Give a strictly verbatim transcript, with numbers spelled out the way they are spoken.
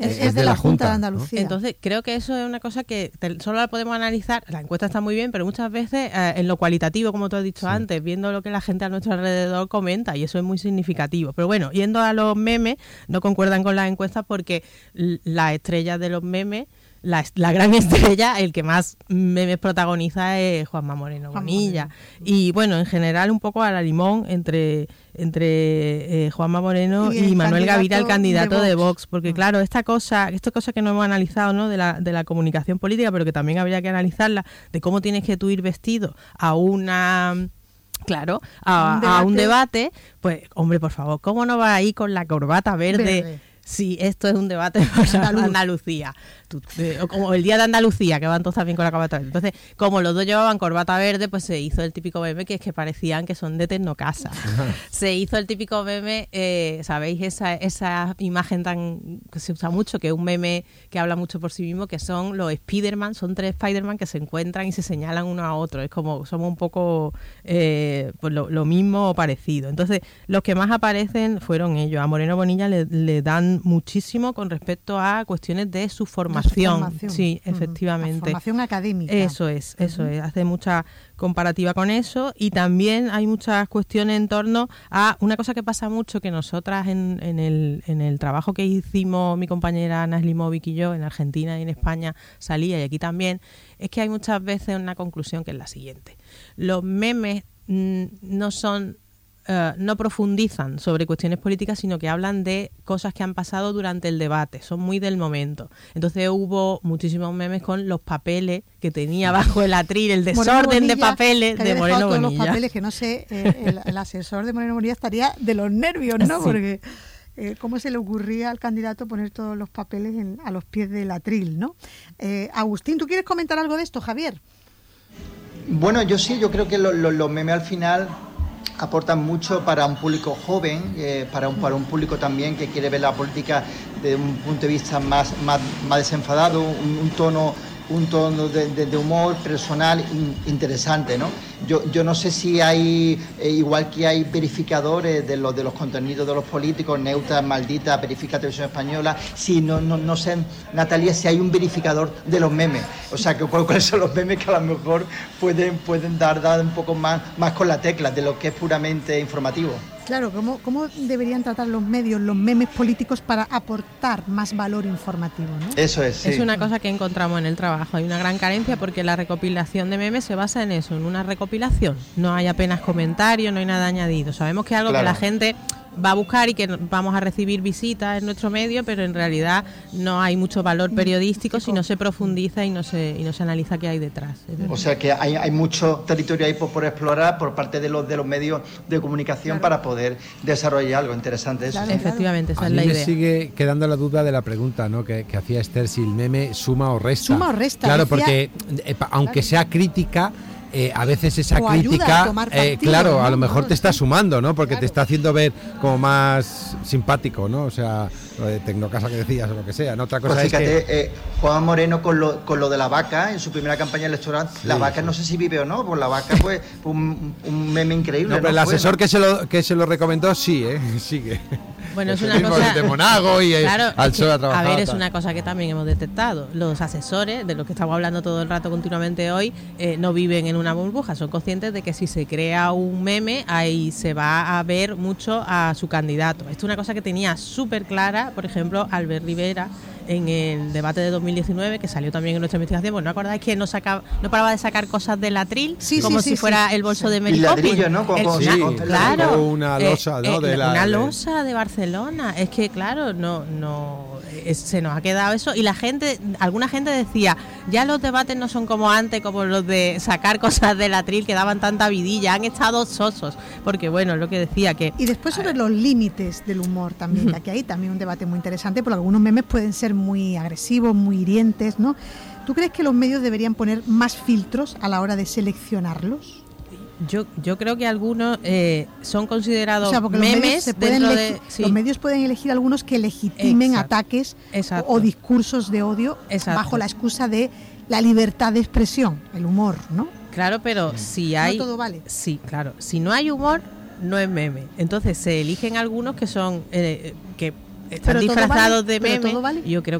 Es, es de la Junta de Andalucía. ¿no? Entonces, creo que eso es una cosa que te, solo la podemos analizar. La encuesta está muy bien, pero muchas veces eh, en lo cualitativo, como tú has dicho sí. antes, viendo lo que la gente a nuestro alrededor comenta, y eso es muy significativo. Pero bueno, yendo a los memes, no concuerdan con las encuestas porque las estrellas de los memes, La, la gran estrella, el que más memes protagoniza es Juanma Moreno Bonilla. Y bueno, en general un poco a la limón entre entre eh, Juanma Moreno y, y Manuel Gavira, el candidato de Vox, de Vox porque claro, esta cosa, esta cosa que no hemos analizado, ¿no? de la de la comunicación política, pero que también habría que analizarla, de cómo tienes que tú ir vestido a una... Claro, a un, a un debate, pues hombre, por favor, ¿cómo no va a ir con la corbata verde? verde. Sí, esto es un debate para Andaluz. Andalucía. Tú, eh, o como el día de Andalucía, que van todos también con la corbata verde. Entonces, como los dos llevaban corbata verde, pues se hizo el típico meme que es que parecían que son de Tecnocasa. Se hizo el típico meme, eh, ¿sabéis? Esa, esa imagen tan que se usa mucho, que es un meme que habla mucho por sí mismo, que son los Spiderman, son tres Spiderman que se encuentran y se señalan uno a otro. Es como, somos un poco eh, pues lo, lo mismo o parecido. Entonces, los que más aparecen fueron ellos. A Moreno Bonilla le, le dan muchísimo con respecto a cuestiones de su formación. De su formación. Sí, efectivamente. La formación académica. Eso es, eso uh-huh. es. Hace mucha comparativa con eso y también hay muchas cuestiones en torno a una cosa que pasa mucho, que nosotras en, en, el, en el trabajo que hicimos mi compañera Ana Slimovic y yo en Argentina y en España salía, y aquí también, es que hay muchas veces una conclusión que es la siguiente. Los memes mmm, no son... Uh, no profundizan sobre cuestiones políticas, sino que hablan de cosas que han pasado durante el debate, son muy del momento. Entonces hubo muchísimos memes con los papeles que tenía bajo el atril, el desorden Bonilla, de papeles de Moreno Bonilla. Los papeles que no sé, eh, el, el asesor de Moreno Bonilla estaría de los nervios, ¿no? Sí. Porque eh, cómo se le ocurría al candidato poner todos los papeles en, a los pies del atril, ¿no? Eh, Agustín, ¿tú quieres comentar algo de esto, Javier? Bueno, yo sí, yo creo que los lo, lo memes al final aportan mucho para un público joven, eh, para, un, para un público también que quiere ver la política desde un punto de vista más, más, más desenfadado, un, un tono, un tono de, de, de humor personal in, interesante, ¿no? Yo, yo no sé si hay, eh, igual que hay verificadores de los, de los contenidos de los políticos, Neutra, Maldita, Verifica Televisión Española, si no, no, no sé, Natalia, si hay un verificador de los memes, o sea, que cuáles son los memes que a lo mejor pueden, pueden dar, dar un poco más, más con la tecla de lo que es puramente informativo. Claro, ¿cómo, ¿cómo deberían tratar los medios, los memes políticos para aportar más valor informativo, ¿no? Eso es, sí. Es una cosa que encontramos en el trabajo. Hay una gran carencia porque la recopilación de memes se basa en eso, en una recopilación. No hay apenas comentarios, no hay nada añadido. Sabemos que es algo claro. que la gente va a buscar y que vamos a recibir visitas en nuestro medio, pero en realidad no hay mucho valor periodístico si no se profundiza y no se y no se analiza qué hay detrás. O sea que hay, hay mucho territorio ahí por, por explorar por parte de los de los medios de comunicación claro. para poder desarrollar algo interesante. Eso. Claro, efectivamente, esa a es la mí idea. Me sigue quedando la duda de la pregunta, ¿no? que, que hacía Esther, si el meme suma o resta. Suma o resta. Claro, decía... porque eh, aunque sea crítica, Eh, a veces esa o crítica, partido, eh, claro, ¿no? a lo mejor no, te está sí. sumando, ¿no? Porque claro. te está haciendo ver como más simpático, ¿no? O sea, lo de Tecnocasa que decías o lo que sea, ¿no? Otra cosa pues fíjate, es que... eh, Juan Moreno con lo, con lo de la vaca, en su primera campaña electoral, sí, la vaca sí. no sé si vive o no, pues la vaca pues un, un meme increíble. No, pero ¿no? el fue, asesor ¿no? que se lo que se lo recomendó, sí, ¿eh? Sigue. Bueno, es una cosa... de Monago y claro, al es que, sol a trabajar. A ver, es una cosa que también hemos detectado. Los asesores, de los que estamos hablando todo el rato continuamente hoy, eh, no viven en una burbuja. Son conscientes de que si se crea un meme, ahí se va a ver mucho a su candidato. Esto es una cosa que tenía súper clara, por ejemplo, Albert Rivera, en el debate de dos mil diecinueve, que salió también en nuestra investigación. Pues no acordáis que no sacaba, no paraba de sacar cosas del atril, sí, como sí, si sí, fuera sí. el bolso sí. de Mary y ladrillo, Poppins. ¿no? Con, el, con, sí, con, claro, una losa, eh, ¿no? Eh, de la, una de... losa de Barcelona. Es que, claro, no, no, es, se nos ha quedado eso. Y la gente, alguna gente decía, ya los debates no son como antes, como los de sacar cosas del atril que daban tanta vidilla. Han estado sosos. Porque, bueno, es lo que decía que... Y después sobre los límites del humor también, que hay también un debate muy interesante, porque algunos memes pueden ser muy agresivos, muy hirientes, ¿no? ¿Tú crees que los medios deberían poner más filtros a la hora de seleccionarlos? Yo yo creo que algunos eh, son considerados o sea, porque memes los medios se pueden dentro legi- de... Sí. Los medios pueden elegir algunos que legitimen Exacto. ataques Exacto. o, o discursos de odio Exacto. bajo la excusa de la libertad de expresión, el humor, ¿no? Claro, pero si hay... No todo vale. Sí, claro. Si no hay humor, no es meme. Entonces se eligen algunos que son... Eh, que están disfrazados vale, de memes, vale. yo creo